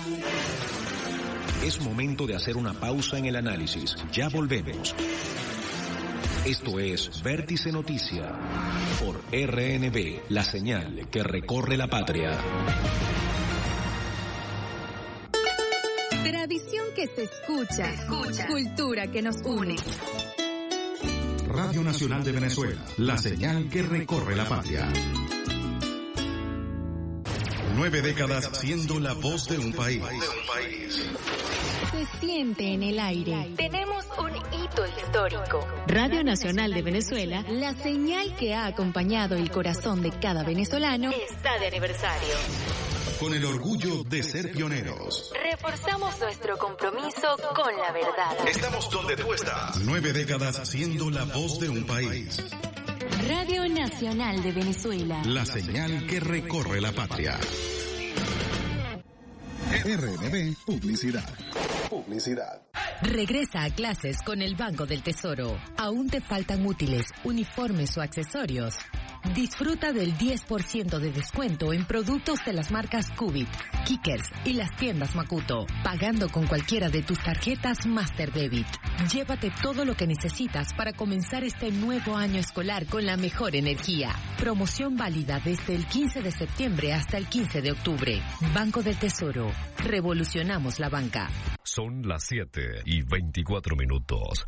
Es momento de hacer una pausa en el análisis. Ya volvemos. Esto es Vértice Noticia por RNB, la señal que recorre la patria. Tradición que se escucha. Cultura que nos une. Radio Nacional de Venezuela, la señal que recorre la patria. 9 décadas siendo la voz de un país. Se siente en el aire. Tenemos un hito histórico. Radio Nacional de Venezuela, la señal que ha acompañado el corazón de cada venezolano, Está de aniversario. Con el orgullo de ser pioneros. Reforzamos nuestro compromiso con la verdad. Estamos donde tú estás. 9 décadas siendo la voz de un país. Radio Nacional de Venezuela, La señal que recorre la patria. RNB Publicidad. Regresa a clases con el Banco del Tesoro. ¿Aún te faltan útiles, uniformes o accesorios? Disfruta del 10% de descuento en productos de las marcas Cubit, Kickers y las tiendas Makuto, pagando con cualquiera de tus tarjetas Master Debit. Llévate todo lo que necesitas para comenzar este nuevo año escolar con la mejor energía. Promoción válida desde el 15 de septiembre hasta el 15 de octubre. Banco del Tesoro. Revolucionamos la banca. Son las 7:24.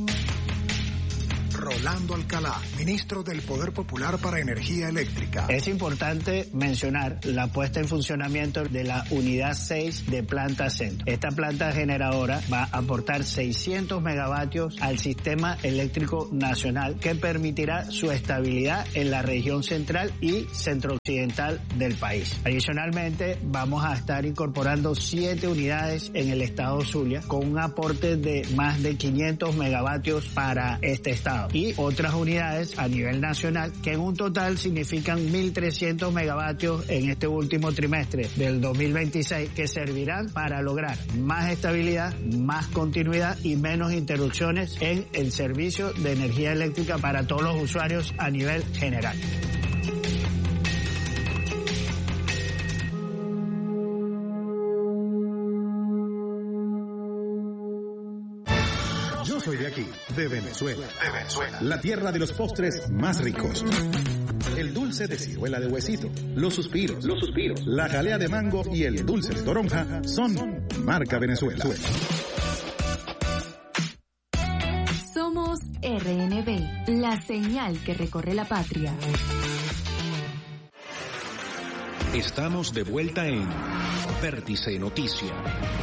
Rolando Alcalá, ministro del Poder Popular para Energía Eléctrica. Es importante mencionar la puesta en funcionamiento de la unidad 6 de Planta Centro. Esta planta generadora va a aportar 600 megavatios al sistema eléctrico nacional que permitirá su estabilidad en la región central y centro-occidental del país. Adicionalmente, vamos a estar incorporando 7 unidades en el estado Zulia con un aporte de más de 500 megavatios para este estado. Y otras unidades a nivel nacional que en un total significan 1.300 megavatios en este último trimestre del 2026 que servirán para lograr más estabilidad, más continuidad y menos interrupciones en el servicio de energía eléctrica para todos los usuarios a nivel general. Yo soy de aquí, de Venezuela. La tierra de los postres más ricos. El dulce de ciruela de huesito, los suspiros, la jalea de mango y el dulce de toronja son marca Venezuela. somos RNB, la señal que recorre la patria. Estamos de vuelta en Vértice Noticia.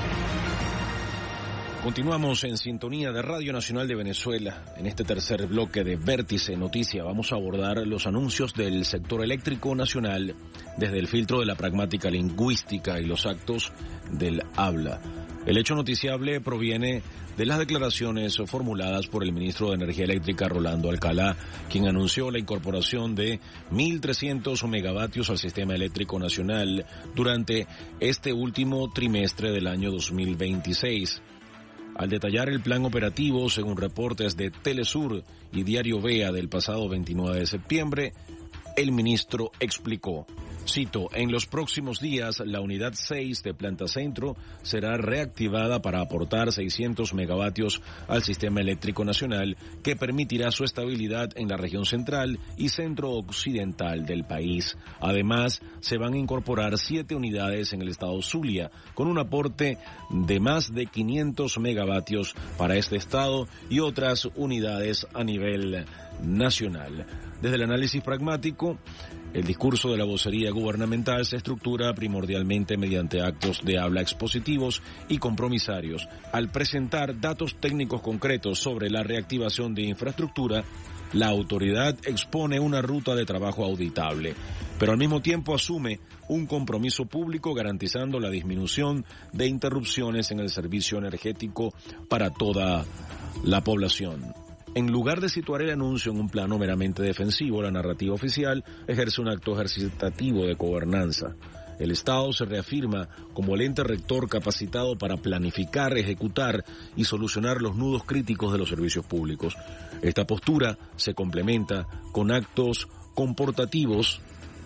Continuamos en sintonía de Radio Nacional de Venezuela. En este tercer bloque de Vértice Noticia vamos a abordar los anuncios del sector eléctrico nacional desde el filtro de la pragmática lingüística y los actos del habla. El hecho noticiable proviene de las declaraciones formuladas por el ministro de Energía Eléctrica, Rolando Alcalá, quien anunció la incorporación de 1.300 megavatios al sistema eléctrico nacional durante este último trimestre del año 2026. Al detallar el plan operativo, según reportes de Telesur y Diario Vea del pasado 29 de septiembre, el ministro explicó, cito, en los próximos días la unidad 6 de Planta Centro será reactivada para aportar 600 megavatios al sistema eléctrico nacional que permitirá su estabilidad en la región central y centro-occidental del país. Además, se van a incorporar 7 unidades en el estado Zulia con un aporte de más de 500 megavatios para este estado y otras unidades a nivel nacional. Desde el análisis pragmático, el discurso de la vocería gubernamental se estructura primordialmente mediante actos de habla expositivos y compromisarios. Al presentar datos técnicos concretos sobre la reactivación de infraestructura, la autoridad expone una ruta de trabajo auditable, pero al mismo tiempo asume un compromiso público garantizando la disminución de interrupciones en el servicio energético para toda la población. En lugar de situar el anuncio en un plano meramente defensivo, la narrativa oficial ejerce un acto ejercitativo de gobernanza. El Estado se reafirma como el ente rector capacitado para planificar, ejecutar y solucionar los nudos críticos de los servicios públicos. Esta postura se complementa con actos comportativos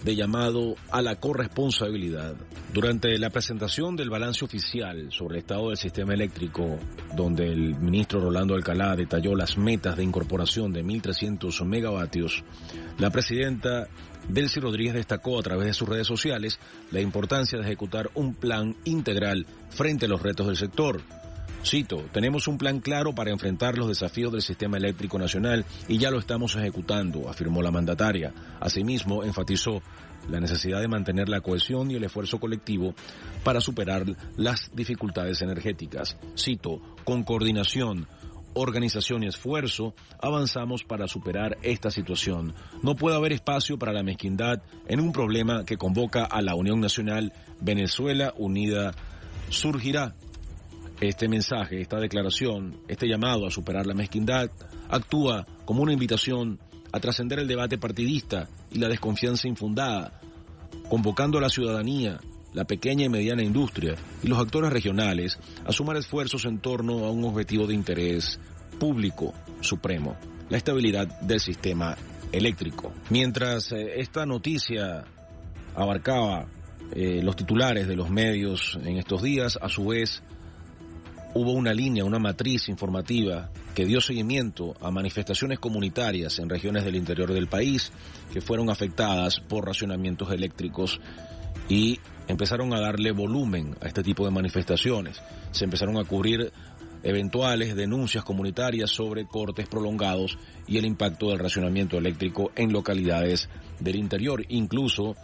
de llamado a la corresponsabilidad. Durante la presentación del balance oficial sobre el estado del sistema eléctrico, donde el ministro Rolando Alcalá detalló las metas de incorporación de 1.300 megavatios, la presidenta Delcy Rodríguez destacó a través de sus redes sociales la importancia de ejecutar un plan integral frente a los retos del sector. Cito, tenemos un plan claro para enfrentar los desafíos del sistema eléctrico nacional y ya lo estamos ejecutando, afirmó la mandataria. Asimismo, enfatizó la necesidad de mantener la cohesión y el esfuerzo colectivo para superar las dificultades energéticas. Cito, con coordinación, organización y esfuerzo, avanzamos para superar esta situación. No puede haber espacio para la mezquindad en un problema que convoca a la Unión Nacional. Venezuela Unida surgirá. Este mensaje, esta declaración, este llamado a superar la mezquindad, actúa como una invitación a trascender el debate partidista y la desconfianza infundada, convocando a la ciudadanía, la pequeña y mediana industria y los actores regionales a sumar esfuerzos en torno a un objetivo de interés público supremo, la estabilidad del sistema eléctrico. Mientras esta noticia abarcaba los titulares de los medios en estos días, a su vez hubo una línea, una matriz informativa que dio seguimiento a manifestaciones comunitarias en regiones del interior del país que fueron afectadas por racionamientos eléctricos y empezaron a darle volumen a este tipo de manifestaciones. Se empezaron a cubrir eventuales denuncias comunitarias sobre cortes prolongados y el impacto del racionamiento eléctrico en localidades del interior. Incluso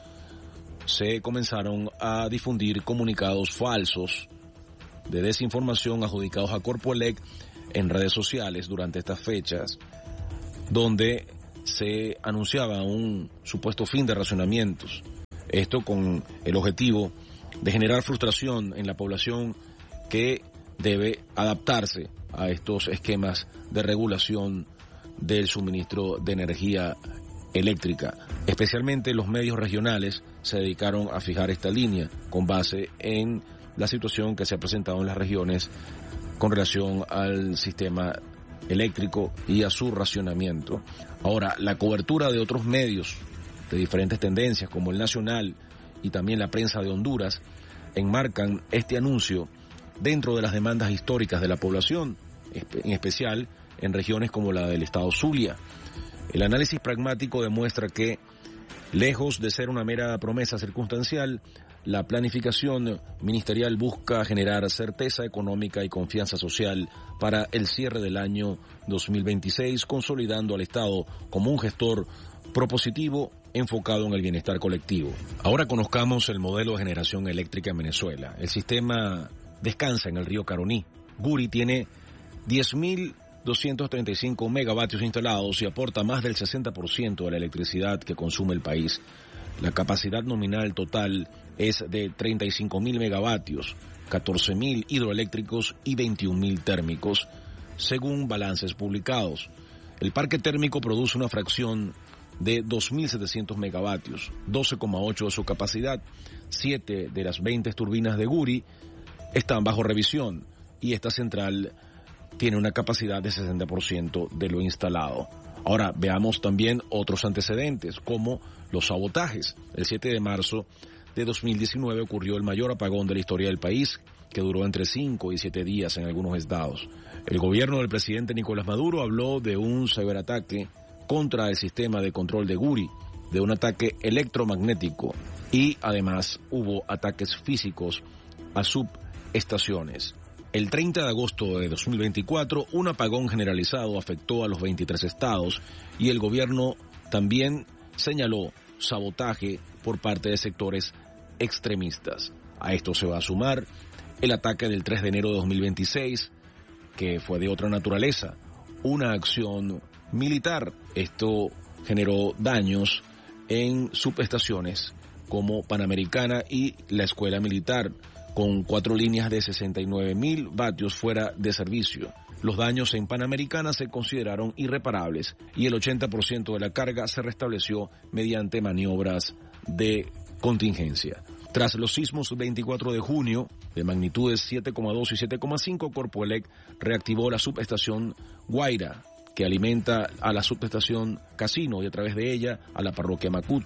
se comenzaron a difundir comunicados falsos de desinformación adjudicados a Corpoelec en redes sociales durante estas fechas, donde se anunciaba un supuesto fin de racionamientos. Esto con el objetivo de generar frustración en la población que debe adaptarse a estos esquemas de regulación del suministro de energía eléctrica. Especialmente los medios regionales se dedicaron a fijar esta línea con base en la situación que se ha presentado en las regiones con relación al sistema eléctrico y a su racionamiento. Ahora, la cobertura de otros medios de diferentes tendencias como el Nacional y también la prensa de Honduras enmarcan este anuncio dentro de las demandas históricas de la población, en especial en regiones como la del estado Zulia. El análisis pragmático demuestra que, lejos de ser una mera promesa circunstancial, la planificación ministerial busca generar certeza económica y confianza social para el cierre del año 2026, consolidando al Estado como un gestor propositivo enfocado en el bienestar colectivo. Ahora conozcamos el modelo de generación eléctrica en Venezuela. El sistema descansa en el río Caroní. Guri tiene 10.235 megavatios instalados y aporta más del 60% de la electricidad que consume el país. La capacidad nominal total es de 35.000 megavatios, 14.000 hidroeléctricos y 21.000 térmicos, según balances publicados. El parque térmico produce una fracción de 2.700 megavatios, 12,8 de su capacidad. 7 de las 20 turbinas de Guri están bajo revisión y esta central tiene una capacidad de 60% de lo instalado. Ahora veamos también otros antecedentes, como los sabotajes. El 7 de marzo de 2019 ocurrió el mayor apagón de la historia del país, que duró entre 5 y 7 días en algunos estados. El gobierno del presidente Nicolás Maduro habló de un ciberataque contra el sistema de control de Guri, de un ataque electromagnético, y además hubo ataques físicos a subestaciones. El 30 de agosto de 2024, un apagón generalizado afectó a los 23 estados y el gobierno también señaló sabotaje por parte de sectores extremistas. A esto se va a sumar el ataque del 3 de enero de 2026, que fue de otra naturaleza, una acción militar. Esto generó daños en subestaciones como Panamericana y la Escuela Militar, con 4 líneas de 69.000 vatios fuera de servicio. Los daños en Panamericana se consideraron irreparables y el 80% de la carga se restableció mediante maniobras de contingencia. Tras los sismos 24 de junio, de magnitudes 7,2 y 7,5, Corpoelec reactivó la subestación Guaira, que alimenta a la subestación Casino y a través de ella a la parroquia Macuto.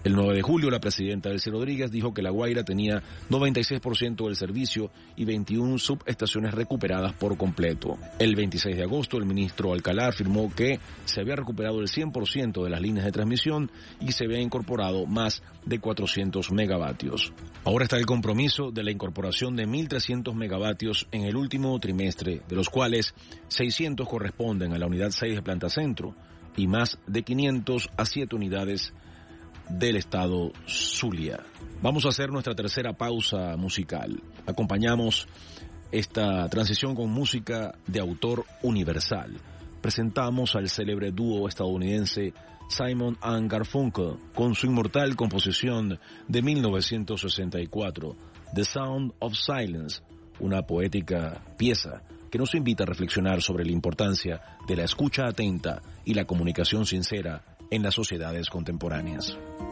El 9 de julio, la presidenta Delcy Rodríguez dijo que La Guaira tenía 96% del servicio y 21 subestaciones recuperadas por completo. El 26 de agosto, el ministro Alcalá afirmó que se había recuperado el 100% de las líneas de transmisión y se había incorporado más de 400 megavatios. Ahora está el compromiso de la incorporación de 1.300 megavatios en el último trimestre, de los cuales 600 corresponden a la unidad 6 de Planta Centro y más de 500 a 7 unidades del estado Zulia. Vamos a hacer nuestra tercera pausa musical. Acompañamos esta transición con música de autor universal. Presentamos al célebre dúo estadounidense Simon & Garfunkel con su inmortal composición de 1964, The Sound of Silence, una poética pieza que nos invita a reflexionar sobre la importancia de la escucha atenta y la comunicación sincera en las sociedades contemporáneas.